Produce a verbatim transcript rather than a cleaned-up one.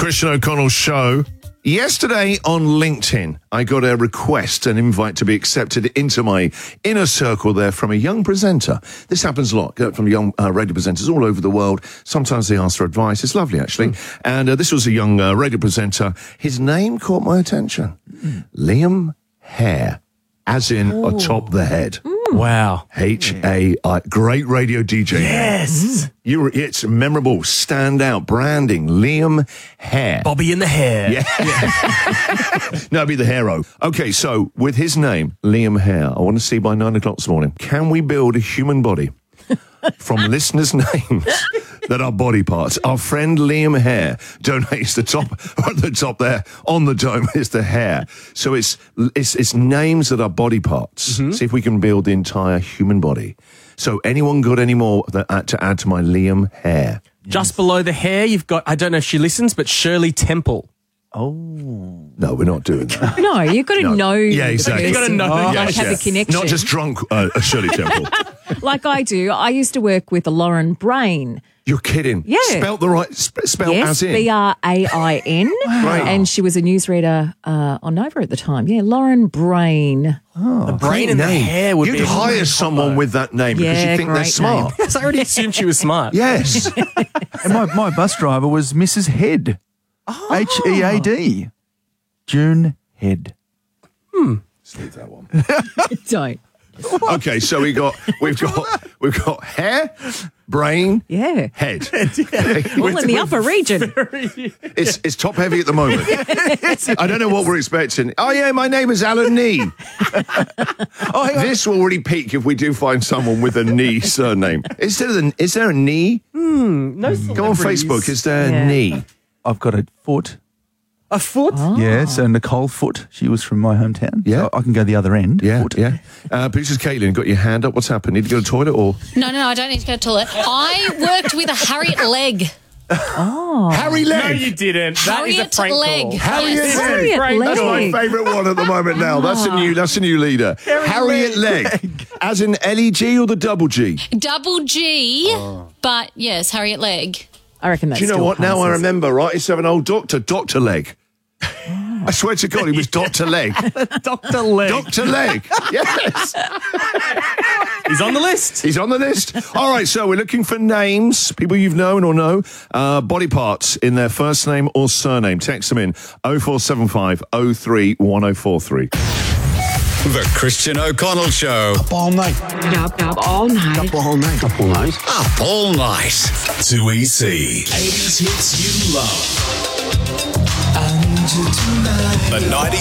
Christian O'Connell Show. Yesterday on LinkedIn, I got a request, an invite to be accepted into my inner circle there from a young presenter. This happens a lot uh, from young uh, radio presenters all over the world. Sometimes they ask for advice. It's lovely, actually. Mm. And uh, this was a young uh, radio presenter. His name caught my attention. Mm. Liam Hare, as in Ooh. atop the head. Mm. Wow. H A I. Great radio D J. Yes. You were, it's memorable, stand out, branding, Liam Hare. Bobby in the hair. Yeah. yeah. No, be the hero. Okay, so with his name, Liam Hare, I want to see by nine o'clock this morning, can we build a human body from listeners' names that are body parts? Our friend Liam Hare donates the top, at the top there, on the dome is the hair. So it's, it's, it's names that are body parts. Mm-hmm. See if we can build the entire human body. So anyone got any more that, uh, to add to my Liam Hare? Just below the hair, you've got, I don't know if she listens, but Shirley Temple. Oh. No, we're not doing that. No, you've got to no. know. Yeah, exactly. You've got to know. Oh, Yes, like have yeah. a connection. Not just drunk uh, Shirley Temple. Like I do. I used to work with Lauren Brain. You're kidding. Yeah. Spelt the right, sp- spelled yes, as in. B R A I N. Wow. And she was a newsreader uh, on Nova at the time. Yeah, Lauren Brain. Oh, the brain and name. the hair would You'd be hire someone with that name because Yeah, you think they're great smart. Yes, I already assumed she was smart. Yes. And my, my bus driver was Missus Head. Oh. H E A D. June Head. Hmm. Let's leave that one. Don't. Okay, so we got we've got we've got hair, brain, Yeah. head. All in the upper region. It's it's top heavy at the moment. I don't know what we're expecting. Oh yeah, my name is Alan Nee. Oh, hang on. This will really peak if we do find someone with a Nee surname. Is there a, is there a Nee? Hmm. No. Go on Facebook. Is there a Yeah. Nee? I've got a foot. A foot? Oh. Yeah, so Nicole Foot. She was from my hometown. Yeah. So I can go the other end. Yeah, Foot. yeah. Uh, Producer Caitlin, got your hand up. What's happened? Need to go to the toilet or? No, no, no, I don't need to go to the toilet. I worked with a Harriet Leg. Harry Leg. No, you didn't. That is a Harriet prank Leg. call. Harriet Yes. Leg. Harriet Great. Leg. That's my favourite one at the moment now. That's a new that's a new leader. Harriet Leg. As in L E G or the double G? Double G, but yes, Harriet Leg. I reckon that's Do you know still what? Now I passes. remember, right? It's an old doctor, Doctor Leg. I swear to God, he was Doctor Leg. Doctor Leg. Doctor Leg. Yes. He's on the list. He's on the list. All right, so we're looking for names, people you've known or know, uh, body parts in their first name or surname. Text them in oh four seven five oh three one oh four three. The Christian O'Connell Show. Up all night. Up, up all night. Up all night. Up all night. Up all night. two E C. eighties hits you love. And tonight. The nineties.